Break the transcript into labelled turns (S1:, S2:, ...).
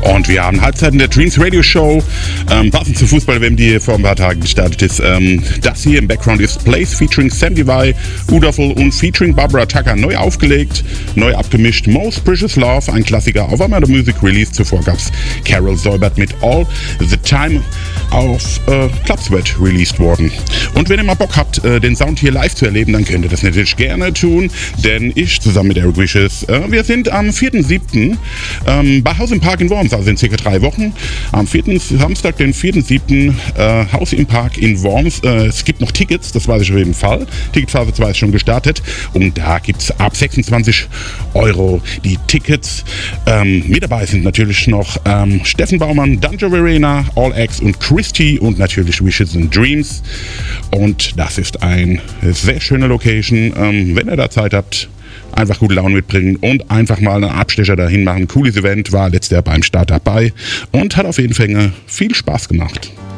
S1: Und wir haben Halbzeiten der Dreams Radio Show. Passend zur Fußball-WM, die vor ein paar Tagen gestartet ist. Das hier im Background ist Place featuring Sam Divine, Udaful und featuring Barbara Tucker neu aufgelegt, neu abgemischt. Most Precious Love, ein Klassiker auf Amanda Music Release. Zuvor gab es Carol Seubert mit All the Time auf Club Sweat released worden. Und wenn ihr mal Bock habt, den Sound hier live zu erleben, dann könnt ihr das natürlich gerne tun, denn ich zusammen mit Eric Wishes, wir sind am 4.7. Bei Haus im Park in Worms, also in ca. 3 Wochen. Am 4. Samstag, den 4.7. Haus im Park in Worms. Es gibt noch Tickets, das weiß ich auf jeden Fall. Ticketphase 2 ist schon gestartet und da gibt es ab 26 € die Tickets. Mit dabei sind natürlich noch Steffen Baumann, Danjo Verena, All X und Christy und natürlich Wishes and Dreams. Und das ist eine sehr schöne Location. Wenn ihr da Zeit habt, einfach gute Laune mitbringen und einfach mal einen Abstecher dahin machen. Cooles Event, war letztes Jahr beim Start dabei und hat auf jeden Fall viel Spaß gemacht.